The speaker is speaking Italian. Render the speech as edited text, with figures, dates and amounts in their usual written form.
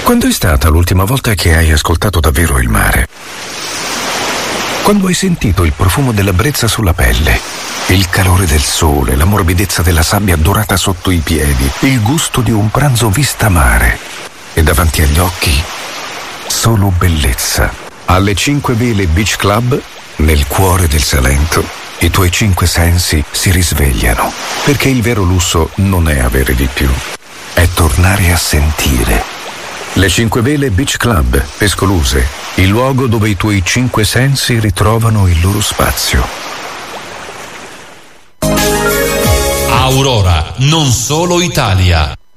Quando è stata l'ultima volta che hai ascoltato davvero il mare? Quando hai sentito il profumo della brezza sulla pelle, il calore del sole, la morbidezza della sabbia dorata sotto i piedi, il gusto di un pranzo vista mare e davanti agli occhi solo bellezza. Alle 5 Vele Beach Club, nel cuore del Salento, i tuoi 5 sensi si risvegliano, perché il vero lusso non è avere di più, è tornare a sentire. Le 5 Vele Beach Club, Pescoluse, il luogo dove i tuoi 5 sensi ritrovano il loro spazio. Aurora, non solo Italia.